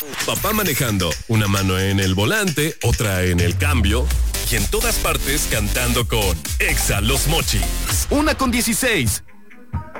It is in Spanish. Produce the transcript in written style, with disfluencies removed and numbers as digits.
Papá manejando, una mano en el volante, otra en el cambio, y en todas partes cantando con Exa Los Mochis. 1:16.